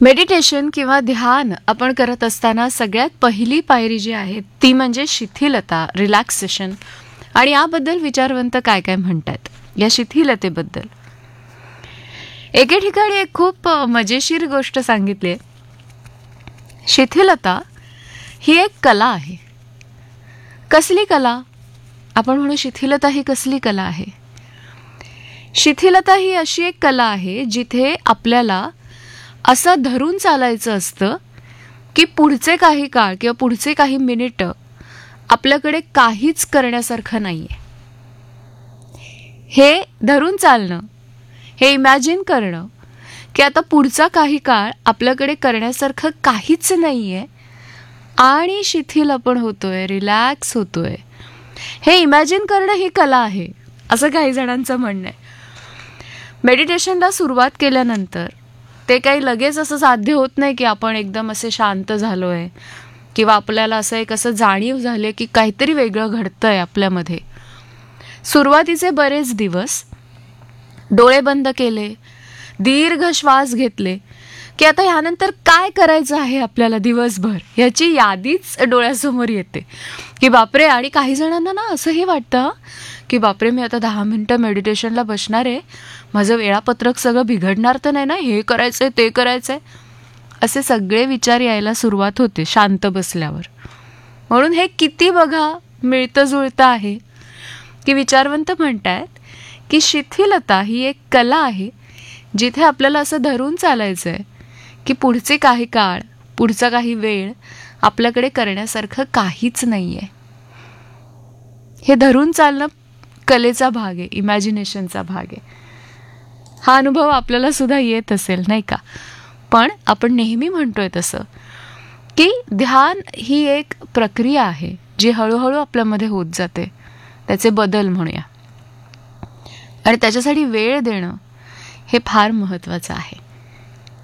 Meditation किंवा ध्यान आपण करत असताना सगळ्यात पहिली पायरी जी आहे ती म्हणजे शिथिलता, रिलॅक्सेशन. आणि याबद्दल विचारवंत काय काय म्हणतात या शिथिलतेबद्दल. एके ठिकाणी एक खूप मजेशीर गोष्ट सांगितली आहे. शिथिलता ही एक कला आहे. कसली कला? आपण म्हणू शिथिलता ही कसली कला आहे? शिथिलता ही अशी एक कला आहे जिथे आपल्याला असं धरून चालायचं असतं की पुढचे काही काळ किंवा पुढचे काही मिनिटं आपल्याकडे काहीच करण्यासारखं नाहीये. हे धरून चालणं, हे इमॅजिन करणं की आता पुढचा काही काळ आपल्याकडे करण्यासारखं काहीच नाहीये आणि शिथिल आपण होतोय, रिलॅक्स होतोय, हे इमॅजिन करणं ही कला आहे, असं काही जणांचं म्हणणं आहे. मेडिटेशनला सुरुवात केल्यानंतर ते काही लगेच असं साध्य होत नाही की आपण एकदम असे शांत झालोय किंवा आपल्याला असं एक असं जाणीव झाली की काहीतरी वेगळं घडतंय आपल्यामध्ये. सुरुवातीचे बरेच दिवस डोळे बंद केले, दीर्घ श्वास घेतले की आता ह्यानंतर काय करायचं आहे आपल्याला दिवसभर ह्याची यादीच डोळ्यासमोर येते की बापरे. आणि काही जणांना ना असंही वाटतं की बापरे, मी आता 10 मिनिटं मेडिटेशनला बसणार आहे, माझं वेळापत्रक सगळं बिघडणार तर नाही ना, हे करायचंय ते करायचंय, असे सगळे विचार यायला सुरुवात होते शांत बसल्यावर. म्हणून हे किती बघा मिळतं जुळतं आहे की विचारवंत म्हणतायत की शिथिलता ही एक कला आहे जिथे आपल्याला असं धरून चालायचं आहे की पुढचे काही काळ, पुढचा काही वेळ आपल्याकडे करण्यासारखं काहीच नाही आहे. हे धरून चालणं कलेचा भाग आहे, इमॅजिनेशनचा भाग आहे. हा अनुभव आपल्याला सुद्धा येत असेल नाही का? पण आपण नेहमी म्हणतोय तसं की ध्यान ही एक प्रक्रिया आहे जी हळूहळू आपल्यामध्ये होत जाते, त्याचे बदल म्हणूया, आणि त्याच्यासाठी वेळ देणं हे फार महत्त्वाचं आहे.